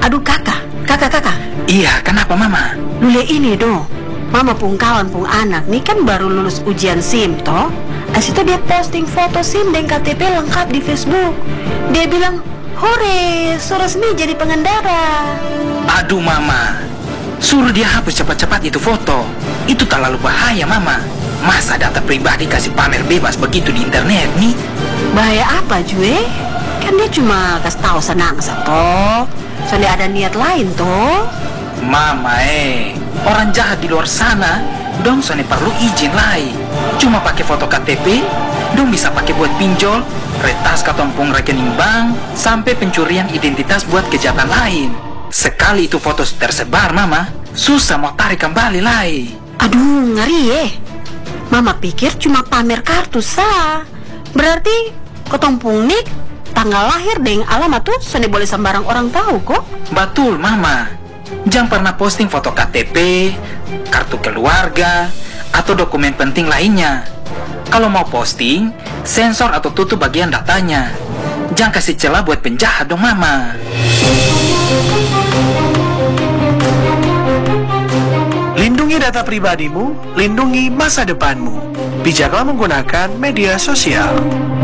Aduh kakak. Iya, kenapa mama? Lule ini dong. Mama pung kawan pung anak nih kan baru lulus ujian SIM toh. Asito dia posting foto SIM dan KTP lengkap di Facebook. Dia bilang, hore, so resmi jadi pengendara. Aduh mama, suruh dia hapus cepat-cepat itu foto. Itu terlalu bahaya mama. Masa data pribadi kasih pamer bebas begitu di internet nih? Bahaya apa Jue? Kan dia cuma kasih tahu senang toh. Soalnya ada niat lain toh. Mama orang jahat di luar sana dong soalnya perlu izin lain. Cuma pakai foto KTP dong bisa pakai buat pinjol, retas katompung rekening bank, sampai pencurian identitas buat kejahatan lain. Sekali itu foto tersebar mama, susah mau tarik kembali lain. Aduh ngeri Mama pikir cuma pamer kartu sah. Berarti ketompung nik tanggal lahir dengan alamat tuh soalnya boleh sembarang orang tahu kok. Betul mama. Jangan pernah posting foto KTP, kartu keluarga, atau dokumen penting lainnya. Kalau mau posting, sensor atau tutup bagian datanya. Jangan kasih celah buat penjahat dong mama. Lindungi data pribadimu, lindungi masa depanmu. Bijaklah menggunakan media sosial.